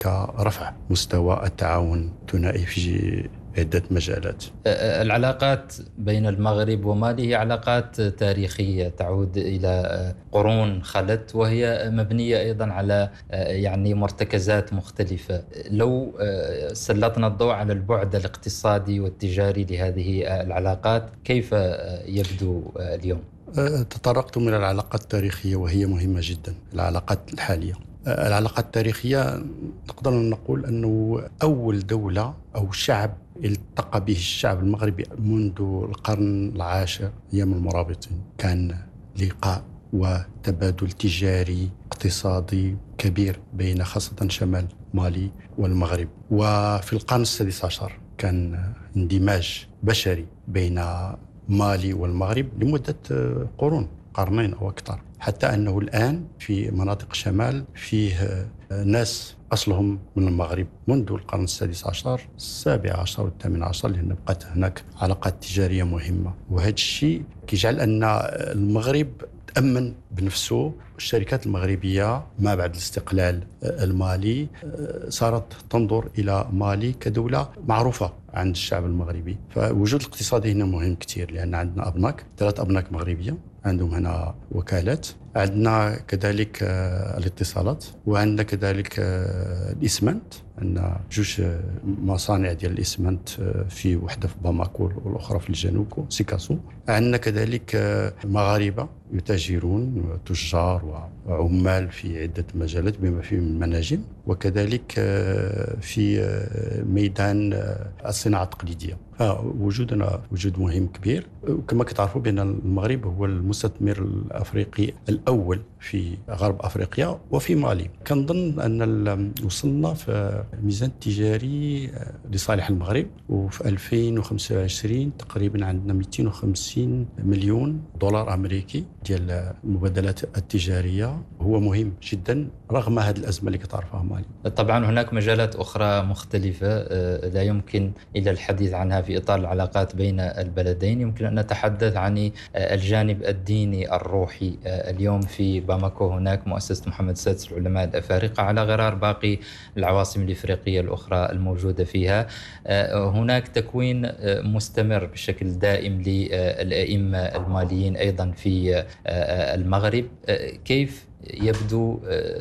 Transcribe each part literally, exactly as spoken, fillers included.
كرفع مستوى التعاون الثنائي في عدة مجالات. العلاقات بين المغرب ومالي هي علاقات تاريخية تعود إلى قرون خلت، وهي مبنية أيضا على يعني مرتكزات مختلفة. لو سلطنا الضوء على البعد الاقتصادي والتجاري لهذه العلاقات، كيف يبدو اليوم؟ تطرقتم إلى العلاقات التاريخية وهي مهمة جدا. العلاقات الحالية، العلاقات التاريخية نقدر نقول أنه أول دولة أو شعب التقى به الشعب المغربي منذ القرن العاشر أيام المرابطين، كان لقاء وتبادل تجاري اقتصادي كبير بين خاصة شمال مالي والمغرب. وفي القرن السادس عشر كان اندماج بشري بين مالي والمغرب لمدة قرون، قرنين أو أكثر، حتى أنه الآن في مناطق الشمال فيه ناس أصلهم من المغرب منذ القرن السادس عشر السابع عشر والثامن عشر، لأن بقت هناك علاقات تجارية مهمة. وهذا الشيء كيجعل أن المغرب تأمن بنفسه. الشركات المغربية ما بعد الاستقلال المالي صارت تنظر إلى مالي كدولة معروفة عند الشعب المغربي. فوجود الاقتصادي هنا مهم كتير، لأن عندنا أبناك، ثلاث أبناك مغربية عندهم هنا وكالات، عندنا كذلك الاتصالات، وعندنا كذلك الإسمنت، عندنا جوج مصانع ديال الإسمنت، في وحدة في باماكو والأخرى في الجنوب سيكاسو. عندنا كذلك مغاربة يتاجرون، تجار وعمال في عدة مجالات بما فيهم المناجم، وكذلك في ميدان الصناعة التقليدية. فوجودنا وجود مهم كبير. وكما كتعرفوا بأن المغرب هو المستثمر الأفريقي الأول في غرب أفريقيا وفي مالي. كنظن أن وصلنا في الميزان التجاري لصالح المغرب، وفي ألفين وخمسة وعشرين تقريبا عندنا مئتين وخمسين مليون دولار أمريكي ديال المبادلات التجارية. هو مهم جدا رغم هذه الأزمة اللي كتعرفها مالي. طبعا هناك مجالات أخرى مختلفة لا يمكن إلا الحديث عنها في إطار العلاقات بين البلدين. يمكن أن نتحدث عن الجانب الديني الروحي. اليوم في باماكو هناك مؤسسة محمد السادس للعلماء الأفارقة على غرار باقي العواصم الإفريقية الأخرى الموجودة فيها. هناك تكوين مستمر بشكل دائم للأئمة الماليين أيضا في المغرب. كيف يبدو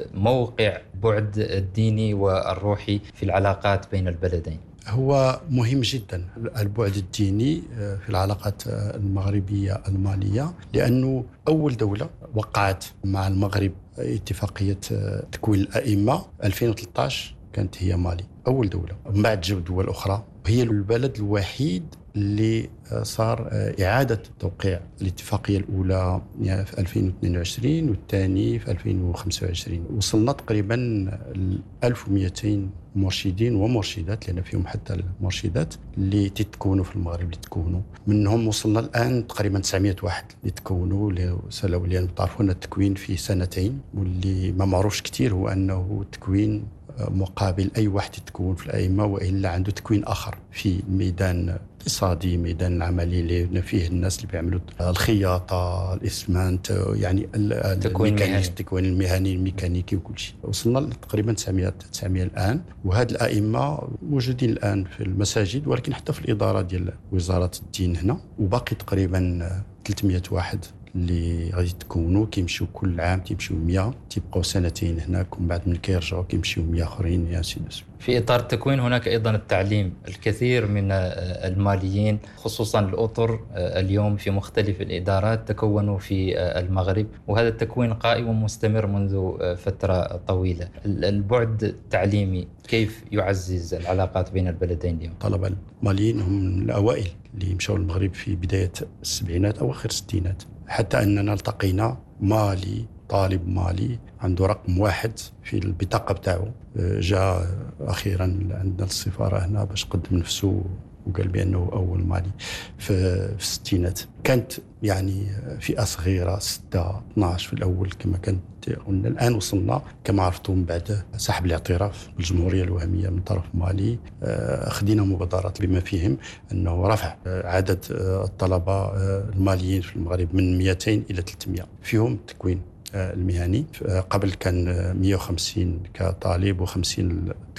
موقع بعد الديني والروحي في العلاقات بين البلدين؟ هو مهم جدا البعد الديني في العلاقات المغربية المالية، لأنه أول دولة وقعت مع المغرب اتفاقية تكوين الأئمة ألفين وثلاثة عشر كانت هي مالي، أول دولة. ومن بعد جاء دول أخرى، هي البلد الوحيد اللي صار إعادة توقيع الاتفاقية الأولى في ألفين واثنين وعشرين والثاني في ألفين وخمسة وعشرين. وصلنا تقريبا ل ألف ومئتين مرشدين ومرشدات، لأن فيهم حتى المرشدات اللي تتكونوا في المغرب اللي تكونوا منهم. وصلنا الآن تقريبا تسعمئة واحد اللي تكونوا، لأن تعرفون التكوين في سنتين، واللي ما معروفش كتير هو أنه تكوين مقابل أي واحد يتكون في الأئمة، وإلا عنده تكوين آخر في الميدان الاقتصادي، ميدان العملي اللي فيه الناس اللي بيعملوا الخياطة، الإسمنت، يعني الميكانيكي، التكوين المهني الميكانيكي وكل شيء. وصلنا تقريبا تسعمئة الآن. وهذه الأئمة موجودين الآن في المساجد، ولكن حتى في الإدارة ديال وزارة الدين هنا، وباقي تقريبا ثلاثمئة واحد اللي غادي تكونوا كيمشيو كل عام، تيمشيو مئة، تيبقوا سنتين هناك، ومن بعد من كيرجعوا كيمشيو مئة اخرين يا سيدي. في اطار التكوين هناك ايضا التعليم. الكثير من الماليين خصوصا الاطر اليوم في مختلف الادارات تكونوا في المغرب، وهذا التكوين قائم ومستمر منذ فتره طويله. البعد التعليمي كيف يعزز العلاقات بين البلدين اليوم؟ طلبه الماليين هم من الاوائل اللي مشاو المغرب في بدايه السبعينات او اخر الستينات، حتى أننا التقينا مالي، طالب مالي عنده رقم واحد في البطاقة بتاعه، جاء أخيرا عندنا السفارة هنا باش قدم نفسه وقال بأنه أول مالي في الستينات. كانت يعني فئة صغيرة ستة اثناش في الأول كما كانت قلنا. الآن وصلنا كما عرفتم بعد سحب الاعتراف بالجمهورية الوهمية من طرف مالي، أخذنا مبادرات بما فيهم أنه رفع عدد الطلبة الماليين في المغرب من مئتين إلى ثلاثمئة، فيهم تكوين المهني. قبل كان مئة وخمسين كطالب وخمسين